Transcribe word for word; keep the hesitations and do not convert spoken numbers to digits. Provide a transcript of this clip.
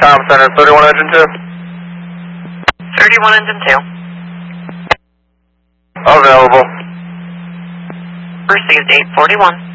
Tom Center, thirty-one engine two. thirty-one engine two. Available. Received eight forty-one.